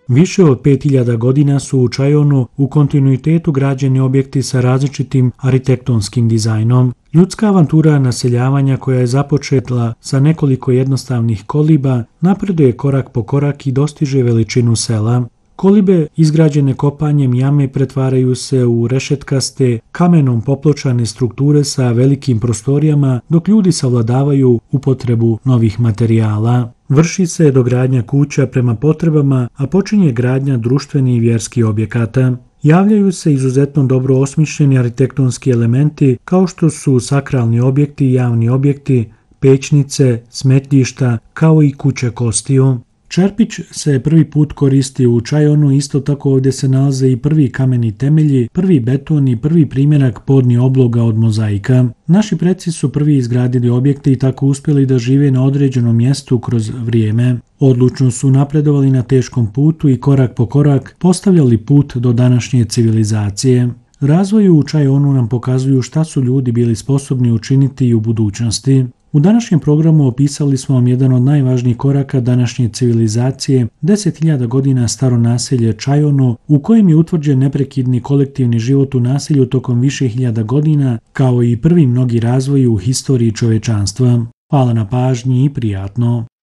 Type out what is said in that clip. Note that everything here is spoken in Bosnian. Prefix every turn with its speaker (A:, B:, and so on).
A: Više od 5000 godina su u Čajonu u kontinuitetu građeni objekti sa različitim arhitektonskim dizajnom. Ljudska avantura naseljavanja koja je započetla sa nekoliko jednostavnih koliba napreduje korak po korak i dostiže veličinu sela. Kolibe izgrađene kopanjem jame pretvaraju se u rešetkaste, kamenom popločane strukture sa velikim prostorijama, dok ljudi savladavaju upotrebu novih materijala. Vrši se dogradnja kuća prema potrebama, a počinje gradnja društvenih i vjerskih objekata. Javljaju se izuzetno dobro osmišljeni arhitektonski elementi kao što su sakralni objekti, javni objekti, pećnice, smetlišta, kao i kuće kostiju. Čerpić se prvi put koristi u Čajonu, isto tako ovdje se nalaze i prvi kameni temelji, prvi beton i prvi primjerak podni obloga od mozaika. Naši preci su prvi izgradili objekte i tako uspjeli da žive na određenom mjestu kroz vrijeme. Odlučno su napredovali na teškom putu i korak po korak postavljali put do današnje civilizacije. Razvoj u Čajonu nam pokazuju šta su ljudi bili sposobni učiniti i u budućnosti. U današnjem programu opisali smo vam jedan od najvažnijih koraka današnje civilizacije, 10.000 godina staro naselje Čajono, u kojem je utvrđen neprekidni kolektivni život u naselju tokom više hiljada godina, kao i prvi mnogi razvoji u historiji čovečanstva. Hvala na pažnji i prijatno.